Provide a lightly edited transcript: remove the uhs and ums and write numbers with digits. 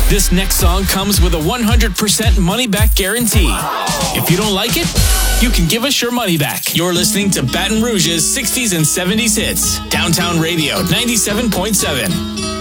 This next song comes with a 100% money-back guarantee. If you don't like it, you can give us your money back. You're listening to Baton Rouge's 60s and 70s hits. Downtown Radio 97.7.